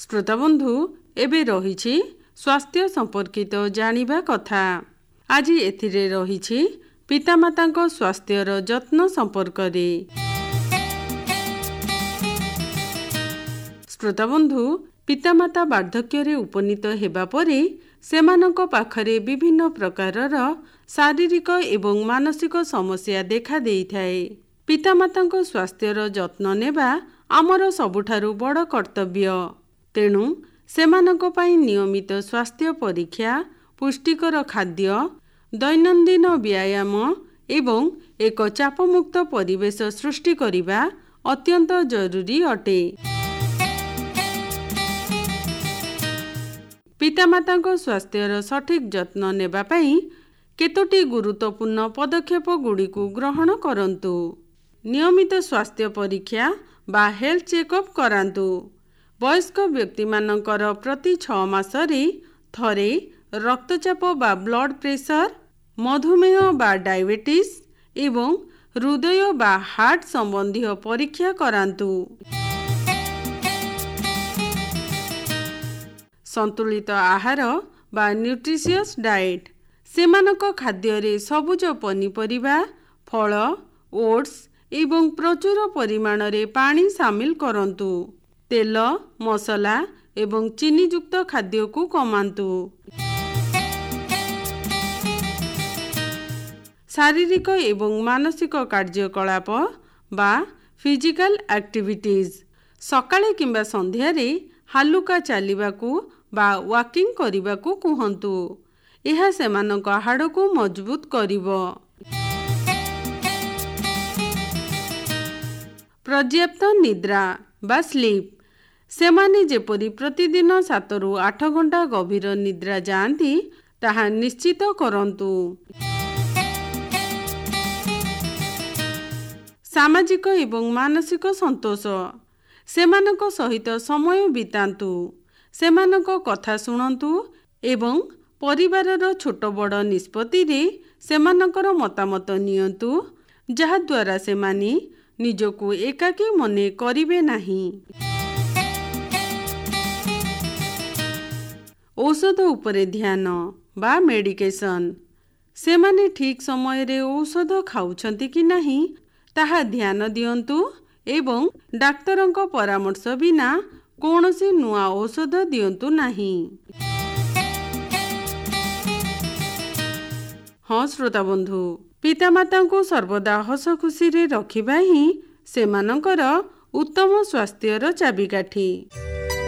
श्रोता बंधु एबे रहिछि स्वास्थ्य संपर्कित जानिबा कथा। आज एथिरे रहिछि पितामातांको स्वास्थ्यर जत्न संपर्करे। श्रोता बंधु पितामाता वार्धक्य उपनीत हेबा परे सेमानंको पाखरे विभिन्न प्रकारर शारीरिक एवं मानसिक समस्या देखा देइथाए। पितामातांको स्वास्थ्यर जत्न नेबा आमर सबुठारु बड़ कर्तव्य। तेणु सेमानंको पई नियमित स्वास्थ्य परीक्षा, पुष्टिकर खाद्य, दैनन्दिन व्यायाम एवं एक चापमुक्त परिवेश सृष्टि करिबा अत्यंत जरूरी अटे। पितामातांको स्वास्थ्यर सठिक जत्न नेबा पई केतोटी गुरुत्वपूर्ण पदक्षेप गुड़िकु ग्रहण करंतु। नियमित स्वास्थ्य परीक्षा बा हेल्थ चेकअप करांतु। वयस्क व्यक्ति मानकर प्रति 6 मासरे थरे रक्तचाप बा ब्लड प्रेशर, मधुमेह बा डायबिटीज एवं हृदय बा हार्ट संबंधी परीक्षा करांतु। संतुलित आहार बा न्यूट्रिशियस डाएट, सेमानक खाद्य रे सबुज पनीपरिबा, फल, ओट्स एवं प्रचुर परिमाण रे पानी शामिल करंतु। तेल, मसला एवं चीनी युक्त खाद्य को कमांतु। शारीरिक एवं मानसिक कार्यकलाप बा फिजिकल एक्टिविटीज, सकाळे किंबा संध्यारे हालुका चालिबाकू बा वॉकिंग करिबाकू कुहंतु। एहा सेमानक हाडकू मजबूत करिवो। पर्याप्त निद्रा बा स्लीप, सेमाने जेपरी प्रतिदिन 7 ରୁ 8 घंटा गभीर निद्रा जाआंती ताहा निश्चित करंतु। सामाजिक एवं मानसिक संतोष, सेमानक सहित समय बितांतु, सेमानक कथा सुनंतु एवं परिवारर छोट बड़ निष्पत्ति रे सेमानकर मतामत नियंतु, जहा द्वारा सेमाने निजको एकाकी मने करिवे नाही। औषध उपरे ध्यान बा मेडिकेशन, सेमाने ठीक समय रे औषध खाउछंती कि नहीं ताहा ध्यान दियंतु एवं डाक्तरंको परामर्श बिना कोनोसी नुआ औषध दियंतु नहीं। हाँ श्रोता बंधु, पितामाता को सर्वदा हस खुशी रे रखिबा ही सेमानकर उत्तम स्वास्थ्यर चाबिकाठी।